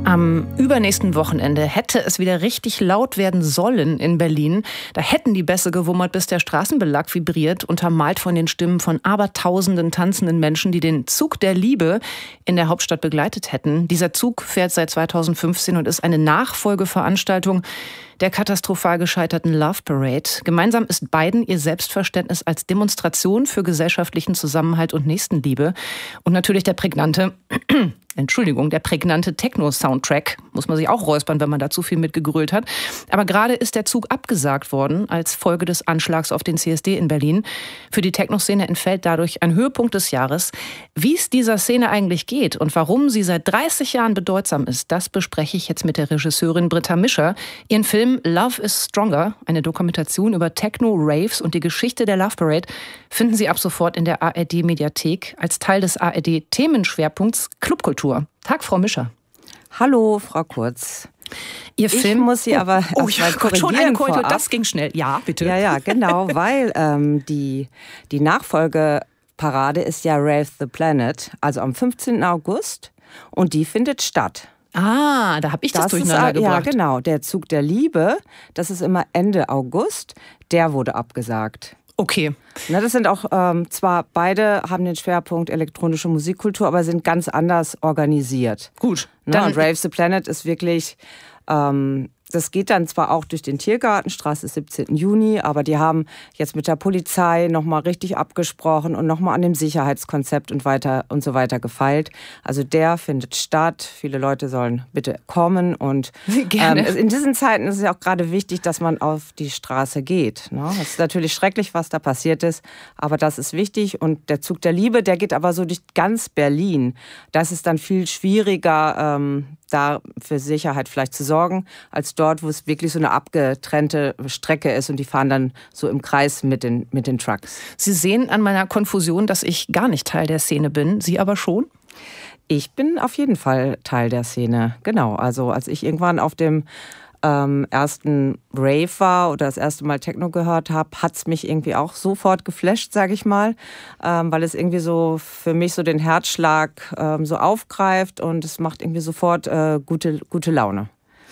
Am übernächsten Wochenende hätte es wieder richtig laut werden sollen in Berlin. Da hätten die Bässe gewummert, bis der Straßenbelag vibriert, untermalt von den Stimmen von abertausenden tanzenden Menschen, die den Zug der Liebe in der Hauptstadt begleitet hätten. Dieser Zug fährt seit 2015 und ist eine Nachfolgeveranstaltung der katastrophal gescheiterten Love Parade. Gemeinsam ist beiden ihr Selbstverständnis als Demonstration für gesellschaftlichen Zusammenhalt und Nächstenliebe und natürlich der prägnante Techno-Soundtrack. Muss man sich auch räuspern, wenn man da zu viel mitgegrölt hat. Aber gerade ist der Zug abgesagt worden als Folge des Anschlags auf den CSD in Berlin. Für die Techno-Szene entfällt dadurch ein Höhepunkt des Jahres. Wie es dieser Szene eigentlich geht und warum sie seit 30 Jahren bedeutsam ist, das bespreche ich jetzt mit der Regisseurin Britta Mischer. Ihren Film Love is Stronger, eine Dokumentation über Techno, Raves und die Geschichte der Love Parade, finden Sie ab sofort in der ARD-Mediathek als Teil des ARD-Themenschwerpunkts Clubkultur. Tag, Frau Mischer. Hallo, Frau Kurz. Ihr Film muss Sie aber schon eine Korrektur, das ging schnell. Ja, bitte. Ja, genau, weil die Nachfolgeparade ist ja Rave the Planet, also am 15. August und die findet statt. Ah, da habe ich das durcheinander gebracht. Ja, genau. Der Zug der Liebe, das ist immer Ende August, der wurde abgesagt. Okay. Na, das sind auch, zwar beide haben den Schwerpunkt elektronische Musikkultur, aber sind ganz anders organisiert. Gut. Na, und Rave the Planet ist wirklich, das geht dann zwar auch durch den Tiergarten, Straße 17. Juni, aber die haben jetzt mit der Polizei nochmal richtig abgesprochen und nochmal an dem Sicherheitskonzept und so weiter gefeilt. Also der findet statt. Viele Leute sollen bitte kommen und gerne. In diesen Zeiten ist es ja auch gerade wichtig, dass man auf die Straße geht. Ne? Es ist natürlich schrecklich, was da passiert ist, aber das ist wichtig. Und der Zug der Liebe, der geht aber so durch ganz Berlin. Das ist dann viel schwieriger, da für Sicherheit vielleicht zu sorgen, als dort, wo es wirklich so eine abgetrennte Strecke ist und die fahren dann so im Kreis mit den Trucks. Sie sehen an meiner Konfusion, dass ich gar nicht Teil der Szene bin. Sie aber schon? Ich bin auf jeden Fall Teil der Szene, genau. Also als ich irgendwann auf dem ersten Rave war oder das erste Mal Techno gehört habe, hat es mich irgendwie auch sofort geflasht, sage ich mal, weil es irgendwie so für mich so den Herzschlag so aufgreift und es macht irgendwie sofort gute Laune.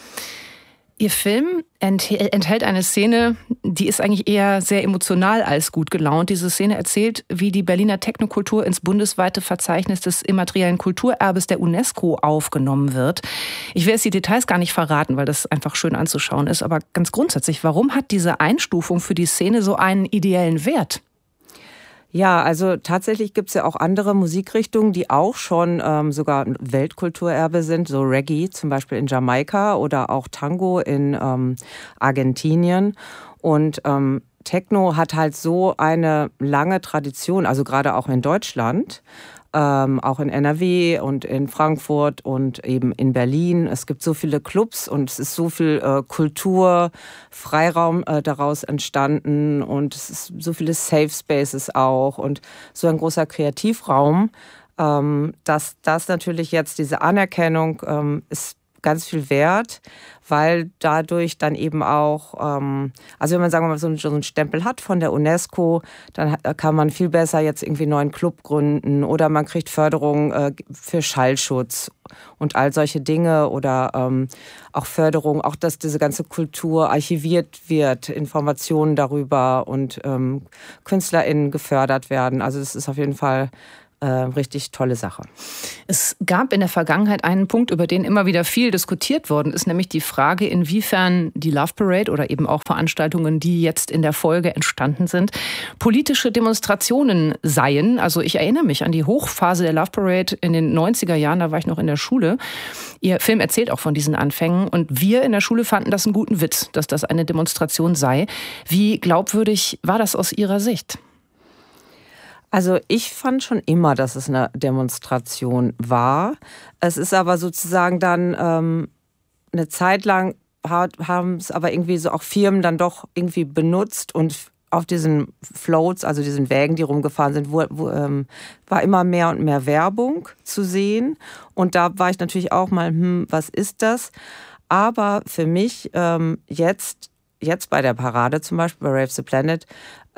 Ihr Film enthält eine Szene, die ist eigentlich eher sehr emotional als gut gelaunt. Diese Szene erzählt, wie die Berliner Technokultur ins bundesweite Verzeichnis des immateriellen Kulturerbes der UNESCO aufgenommen wird. Ich will jetzt die Details gar nicht verraten, weil das einfach schön anzuschauen ist. Aber ganz grundsätzlich, warum hat diese Einstufung für die Szene so einen ideellen Wert? Ja, also tatsächlich gibt's ja auch andere Musikrichtungen, die auch schon sogar Weltkulturerbe sind, so Reggae zum Beispiel in Jamaika oder auch Tango in Argentinien. Und Techno hat halt so eine lange Tradition, also gerade auch in Deutschland. Auch in NRW und in Frankfurt und eben in Berlin. Es gibt so viele Clubs und es ist so viel Kultur, Freiraum daraus entstanden und es ist so viele Safe Spaces auch und so ein großer Kreativraum, dass das natürlich jetzt diese Anerkennung ist ganz viel wert, weil dadurch dann eben auch, also wenn man sagen wir mal so einen Stempel hat von der UNESCO, dann kann man viel besser jetzt irgendwie einen neuen Club gründen oder man kriegt Förderung für Schallschutz und all solche Dinge oder auch Förderung, auch dass diese ganze Kultur archiviert wird, Informationen darüber und KünstlerInnen gefördert werden. Also das ist auf jeden Fall richtig tolle Sache. Es gab in der Vergangenheit einen Punkt, über den immer wieder viel diskutiert worden ist, nämlich die Frage, inwiefern die Love Parade oder eben auch Veranstaltungen, die jetzt in der Folge entstanden sind, politische Demonstrationen seien. Also ich erinnere mich an die Hochphase der Love Parade in den 90er Jahren, da war ich noch in der Schule. Ihr Film erzählt auch von diesen Anfängen und wir in der Schule fanden das einen guten Witz, dass das eine Demonstration sei. Wie glaubwürdig war das aus Ihrer Sicht? Also ich fand schon immer, dass es eine Demonstration war. Es ist aber sozusagen dann eine Zeit lang haben es aber irgendwie so auch Firmen dann doch irgendwie benutzt und auf diesen Floats, also diesen Wägen, die rumgefahren sind, war immer mehr und mehr Werbung zu sehen. Und da war ich natürlich auch mal, was ist das? Aber für mich jetzt bei der Parade zum Beispiel, bei Rave the Planet,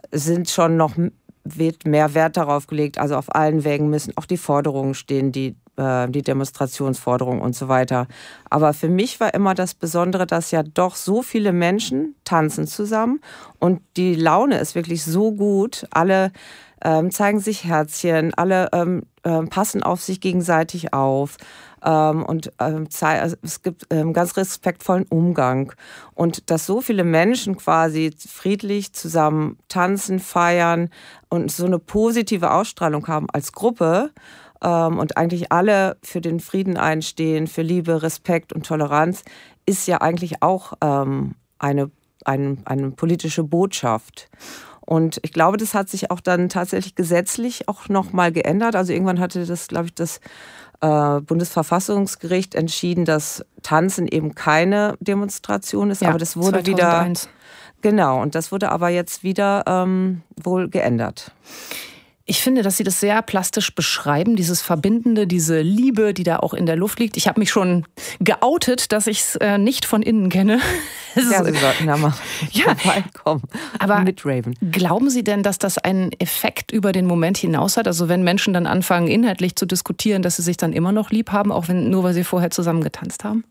wird mehr Wert darauf gelegt, also auf allen Wegen müssen auch die Forderungen stehen, die die Demonstrationsforderung und so weiter. Aber für mich war immer das Besondere, dass ja doch so viele Menschen tanzen zusammen und die Laune ist wirklich so gut. Alle zeigen sich Herzchen, alle passen auf sich gegenseitig auf. Es gibt ganz respektvollen Umgang und dass so viele Menschen quasi friedlich zusammen tanzen, feiern und so eine positive Ausstrahlung haben als Gruppe und eigentlich alle für den Frieden einstehen, für Liebe, Respekt und Toleranz, ist ja eigentlich auch eine politische Botschaft. Und ich glaube, das hat sich auch dann tatsächlich gesetzlich auch nochmal geändert. Also irgendwann hatte das, glaube ich, das Bundesverfassungsgericht entschieden, dass Tanzen eben keine Demonstration ist. Ja, aber das wurde 2001. wieder. Genau, und das wurde aber jetzt wieder wohl geändert. Ich finde, dass Sie das sehr plastisch beschreiben, dieses Verbindende, diese Liebe, die da auch in der Luft liegt. Ich habe mich schon geoutet, dass ich es nicht von innen kenne. Ja, Sie sollten da mal vorbeikommen. Aber mit Raven. Glauben Sie denn, dass das einen Effekt über den Moment hinaus hat? Also wenn Menschen dann anfangen, inhaltlich zu diskutieren, dass sie sich dann immer noch lieb haben, auch nur weil sie vorher zusammen getanzt haben?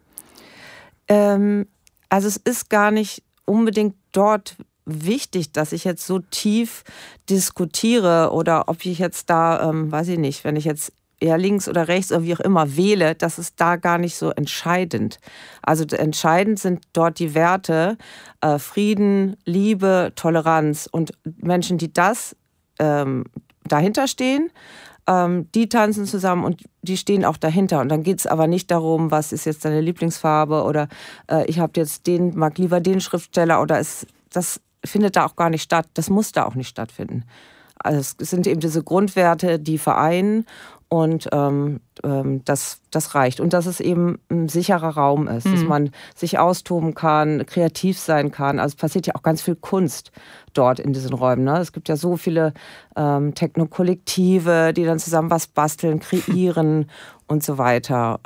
Also es ist gar nicht unbedingt dort wichtig, dass ich jetzt so tief diskutiere oder ob ich jetzt da, weiß ich nicht, wenn ich jetzt eher links oder rechts oder wie auch immer wähle, das ist da gar nicht so entscheidend. Also entscheidend sind dort die Werte Frieden, Liebe, Toleranz und Menschen, die das dahinter stehen, die tanzen zusammen und die stehen auch dahinter. Und dann geht es aber nicht darum, was ist jetzt deine Lieblingsfarbe oder ich habe jetzt mag lieber den Schriftsteller oder das findet da auch gar nicht statt. Das muss da auch nicht stattfinden. Also es sind eben diese Grundwerte, die vereinen und das reicht. Und dass es eben ein sicherer Raum ist, dass man sich austoben kann, kreativ sein kann. Also es passiert ja auch ganz viel Kunst dort in diesen Räumen. Ne? Es gibt ja so viele Techno-Kollektive, die dann zusammen was basteln, kreieren und so weiter.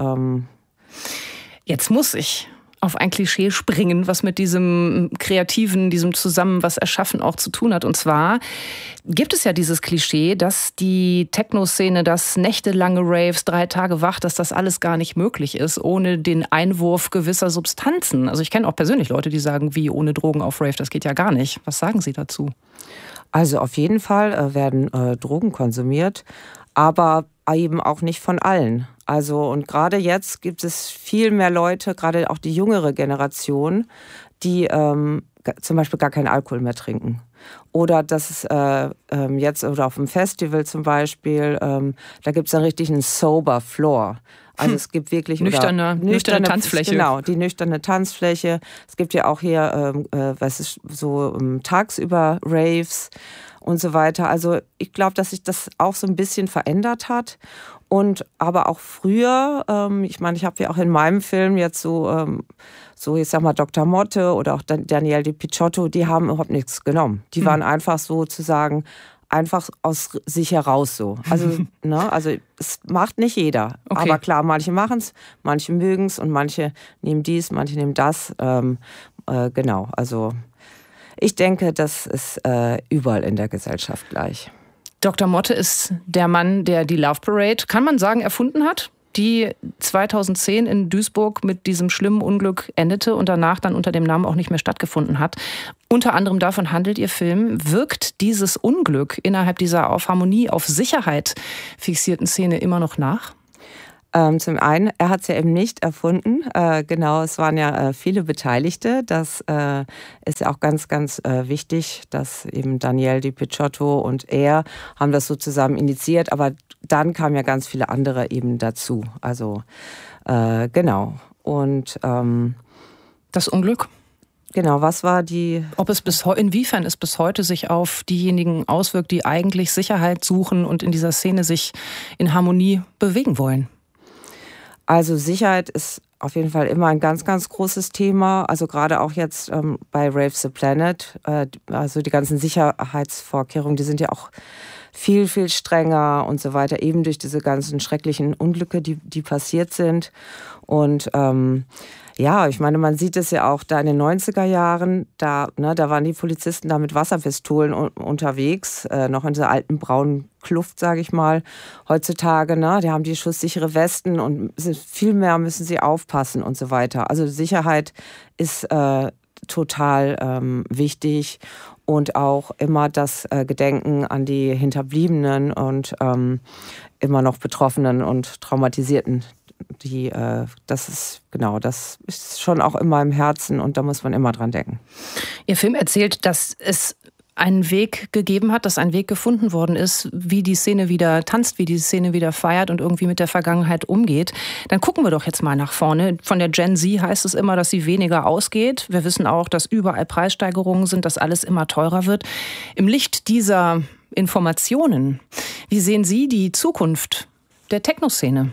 Jetzt muss ich auf ein Klischee springen, was mit diesem Kreativen, diesem Zusammen was erschaffen auch zu tun hat. Und zwar gibt es ja dieses Klischee, dass die Techno-Szene, das nächtelange Raves, 3 Tage wach, dass das alles gar nicht möglich ist, ohne den Einwurf gewisser Substanzen. Also ich kenne auch persönlich Leute, die sagen, wie ohne Drogen auf Rave, das geht ja gar nicht. Was sagen Sie dazu? Also auf jeden Fall werden Drogen konsumiert, aber eben auch nicht von allen. Also und gerade jetzt gibt es viel mehr Leute, gerade auch die jüngere Generation, die zum Beispiel gar keinen Alkohol mehr trinken. Oder dass es jetzt oder auf dem Festival zum Beispiel, da gibt es dann richtig einen sober Floor. Also es gibt wirklich nüchterne Tanzfläche. Genau, die nüchterne Tanzfläche. Es gibt ja auch hier tagsüber Raves und so weiter. Also ich glaube, dass sich das auch so ein bisschen verändert hat. Und aber auch früher, ich meine, ich habe ja auch in meinem Film jetzt ich sag mal Dr. Motte oder auch Daniel Di Picciotto, die haben überhaupt nichts genommen. Die waren einfach sozusagen einfach aus sich heraus so. Also, also es macht nicht jeder. Okay. Aber klar, manche machen es, manche mögen es und manche nehmen dies, manche nehmen das. Genau, also ich denke, das ist überall in der Gesellschaft gleich. Dr. Motte ist der Mann, der die Love Parade, kann man sagen, erfunden hat, die 2010 in Duisburg mit diesem schlimmen Unglück endete und danach dann unter dem Namen auch nicht mehr stattgefunden hat. Unter anderem davon handelt Ihr Film. Wirkt dieses Unglück innerhalb dieser auf Harmonie, auf Sicherheit fixierten Szene immer noch nach? Zum einen, er hat es ja eben nicht erfunden. Genau, es waren ja viele Beteiligte. Das ist ja auch ganz, ganz wichtig, dass eben Daniel Di Picciotto und er haben das so zusammen initiiert. Aber dann kamen ja ganz viele andere eben dazu. Also genau. Und das Unglück? Genau, was war inwiefern es bis heute sich auf diejenigen auswirkt, die eigentlich Sicherheit suchen und in dieser Szene sich in Harmonie bewegen wollen? Also Sicherheit ist auf jeden Fall immer ein ganz, ganz großes Thema. Also gerade auch jetzt bei Rave the Planet, also die ganzen Sicherheitsvorkehrungen, die sind ja auch viel, viel strenger und so weiter, eben durch diese ganzen schrecklichen Unglücke, die passiert sind. Und ja, ich meine, man sieht es ja auch da in den 90er Jahren, da waren die Polizisten da mit Wasserpistolen unterwegs, noch in dieser alten braunen Kluft, sage ich mal. Heutzutage, die haben die schusssichere Westen und viel mehr müssen sie aufpassen und so weiter. Also Sicherheit ist total wichtig und auch immer das Gedenken an die Hinterbliebenen und immer noch Betroffenen und Traumatisierten. Das ist schon auch immer im Herzen und da muss man immer dran denken. Ihr Film erzählt, dass es einen Weg gegeben hat, dass ein Weg gefunden worden ist, wie die Szene wieder tanzt, wie die Szene wieder feiert und irgendwie mit der Vergangenheit umgeht. Dann gucken wir doch jetzt mal nach vorne. Von der Gen Z heißt es immer, dass sie weniger ausgeht. Wir wissen auch, dass überall Preissteigerungen sind, dass alles immer teurer wird. Im Licht dieser Informationen, wie sehen Sie die Zukunft der Techno-Szene?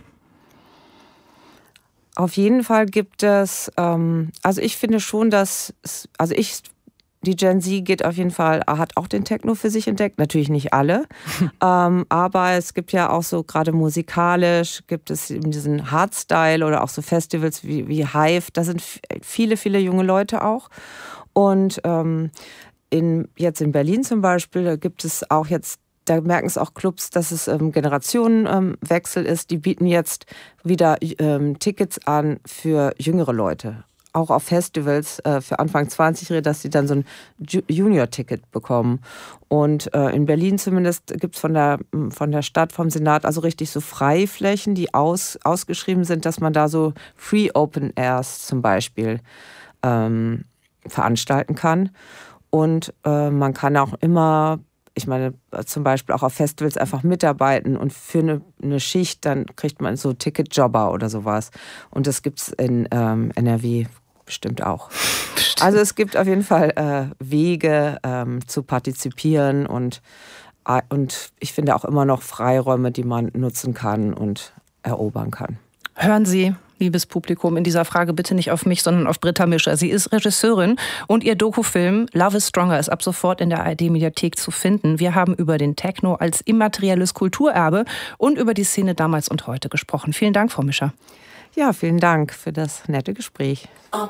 Auf jeden Fall gibt es, also ich finde schon, die Gen Z geht auf jeden Fall, hat auch den Techno für sich entdeckt. Natürlich nicht alle, aber es gibt ja auch so, gerade musikalisch, gibt es eben diesen Hardstyle oder auch so Festivals wie Hive. Da sind viele, viele junge Leute auch. Und jetzt in Berlin zum Beispiel, da gibt es auch jetzt, da merken es auch Clubs, dass es Generationenwechsel ist. Die bieten jetzt wieder Tickets an für jüngere Leute. Auch auf Festivals für Anfang 20-Jährige, dass sie dann so ein Junior-Ticket bekommen. Und in Berlin zumindest gibt es von der Stadt, vom Senat, also richtig so Freiflächen, die ausgeschrieben sind, dass man da so Free Open Airs zum Beispiel veranstalten kann. Und man kann auch immer, ich meine, zum Beispiel auch auf Festivals einfach mitarbeiten und für eine Schicht, dann kriegt man so Ticketjobber oder sowas. Und das gibt es in NRW bestimmt auch. Also es gibt auf jeden Fall Wege zu partizipieren und ich finde auch immer noch Freiräume, die man nutzen kann und erobern kann. Hören Sie, liebes Publikum, in dieser Frage bitte nicht auf mich, sondern auf Britta Mischer. Sie ist Regisseurin und ihr Dokufilm Love is Stronger ist ab sofort in der ARD-Mediathek zu finden. Wir haben über den Techno als immaterielles Kulturerbe und über die Szene damals und heute gesprochen. Vielen Dank, Frau Mischer. Ja, vielen Dank für das nette Gespräch.